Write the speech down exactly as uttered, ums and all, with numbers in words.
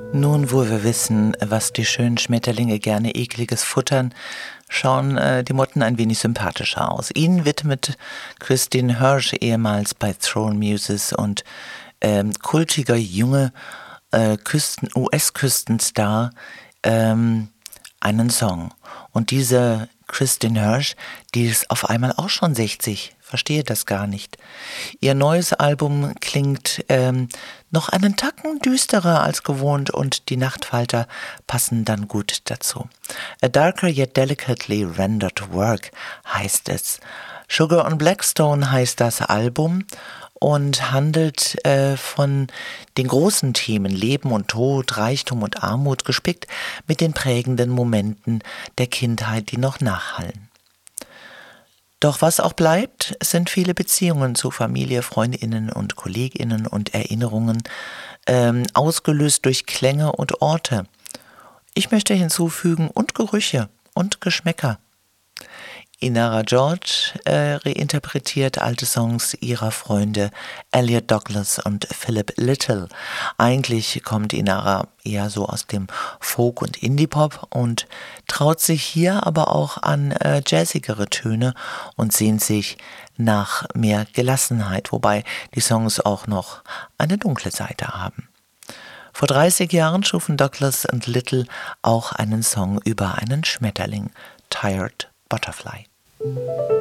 Nun, wo wir wissen, was die schönen Schmetterlinge gerne ekliges futtern, schauen äh, die Motten ein wenig sympathischer aus. Ihnen widmet Christine Hirsch, ehemals bei Throne Muses und ähm, kultiger junge äh, Küsten, U S-Küstenstar, ähm, einen Song. Und diese Christine Hirsch, die ist auf einmal auch schon sechzig. Verstehe das gar nicht. Ihr neues Album klingt ähm, noch einen Tacken düsterer als gewohnt und die Nachtfalter passen dann gut dazu. A Darker Yet Delicately Rendered Work heißt es. Sugar on Blackstone heißt das Album und handelt äh, von den großen Themen Leben und Tod, Reichtum und Armut, gespickt mit den prägenden Momenten der Kindheit, die noch nachhallen. Doch was auch bleibt, sind viele Beziehungen zu Familie, Freundinnen und Kolleginnen und Erinnerungen, ähm, ausgelöst durch Klänge und Orte. Ich möchte hinzufügen, und Gerüche und Geschmäcker. Inara George äh, reinterpretiert alte Songs ihrer Freunde Elliot Douglas und Philip Little. Eigentlich kommt Inara eher so aus dem Folk- und Indie-Pop und traut sich hier aber auch an äh, jazzigere Töne und sehnt sich nach mehr Gelassenheit, wobei die Songs auch noch eine dunkle Seite haben. Vor dreißig Jahren schufen Douglas und Little auch einen Song über einen Schmetterling, Tired Butterfly.